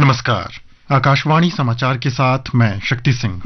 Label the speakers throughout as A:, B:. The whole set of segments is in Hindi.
A: नमस्कार। आकाशवाणी समाचार के साथ मैं शक्ति सिंह।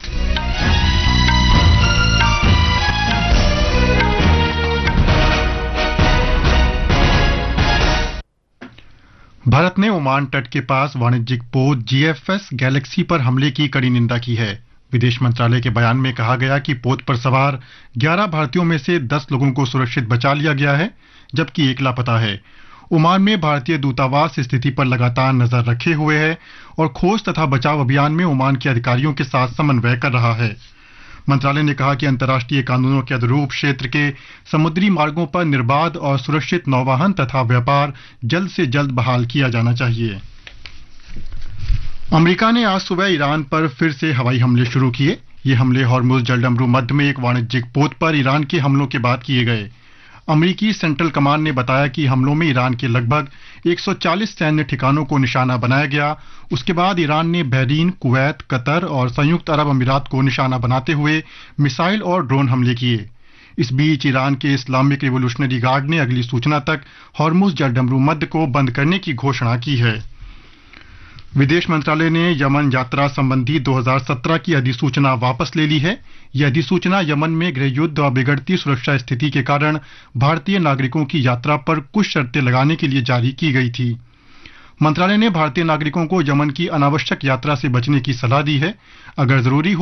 A: भारत ने ओमान तट के पास वाणिज्यिक पोत जीएफएस गैलेक्सी पर हमले की कड़ी निंदा की है। विदेश मंत्रालय के बयान में कहा गया कि पोत पर सवार 11 भारतीयों में से 10 लोगों को सुरक्षित बचा लिया गया है, जबकि एक लापता है। ओमान में भारतीय दूतावास स्थिति पर लगातार नजर रखे हुए है और खोज तथा बचाव अभियान में ओमान के अधिकारियों के साथ समन्वय कर रहा है। मंत्रालय ने कहा कि अंतर्राष्ट्रीय कानूनों के अनुरूप क्षेत्र के समुद्री मार्गों पर निर्बाध और सुरक्षित नौवहन तथा व्यापार जल्द से जल्द बहाल किया जाना चाहिए। अमेरिका ने आज सुबह ईरान पर फिर से हवाई हमले शुरू किए। ये हमले हॉर्मुज जलडमरू मध्य में एक वाणिज्यिक पोत पर ईरान के हमलों के बाद किए गए। अमेरिकी सेंट्रल कमांड ने बताया कि हमलों में ईरान के लगभग 140 सैन्य ठिकानों को निशाना बनाया गया। उसके बाद ईरान ने बहरीन, कुवैत, कतर और संयुक्त अरब अमीरात को निशाना बनाते हुए मिसाइल और ड्रोन हमले किए। इस बीच ईरान के इस्लामिक रिवोल्यूशनरी गार्ड ने अगली सूचना तक हॉर्मुज जलडमरू मध्य को बंद करने की घोषणा की है। विदेश मंत्रालय ने यमन यात्रा संबंधी 2017 की अधिसूचना वापस ले ली है। यह अधिसूचना यमन में गृहयुद्ध और बिगड़ती सुरक्षा स्थिति के कारण भारतीय नागरिकों की यात्रा पर कुछ शर्तें लगाने के लिए जारी की गई थी। मंत्रालय ने भारतीय नागरिकों को यमन की अनावश्यक यात्रा से बचने की सलाह दी है। अगर जरूरी हो